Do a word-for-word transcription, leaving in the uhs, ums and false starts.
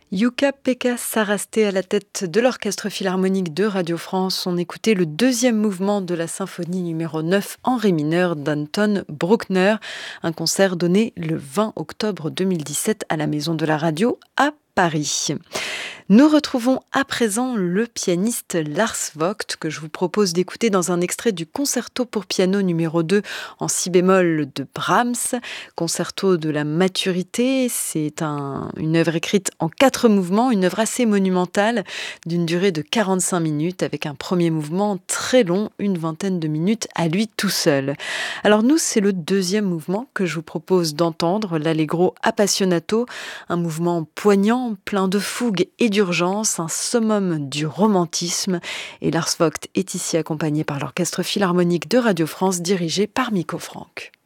Jukka-Pekka Saraste à la tête de l'Orchestre Philharmonique de Radio France. On écoutait le deuxième mouvement de la symphonie numéro neuf en ré mineur d'Anton Bruckner. Un concert donné le vingt octobre deux mille dix-sept à la Maison de la Radio à Paris. Nous retrouvons à présent le pianiste Lars Vogt que je vous propose d'écouter dans un extrait du concerto pour piano numéro deux en si bémol de Brahms. Concerto de la maturité, c'est un, une œuvre écrite en quatre mouvements, une œuvre assez monumentale d'une durée de quarante-cinq minutes avec un premier mouvement très long, une vingtaine de minutes à lui tout seul. Alors nous, c'est le deuxième mouvement que je vous propose d'entendre, l'Allegro Appassionato, un mouvement poignant, plein de fougue et d'urgence, un summum du romantisme. Et Lars Vogt est ici accompagné par l'Orchestre Philharmonique de Radio France, dirigé par Mikko Franck.